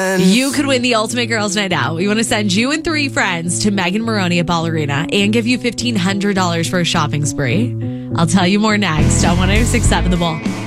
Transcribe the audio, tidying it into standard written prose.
friends. You could win the ultimate girls' night out. We want to send you and 3 friends to Megan Maroney at Ballerina and give you $1,500 for a shopping spree. I'll tell you more next on 106.7 The Bull.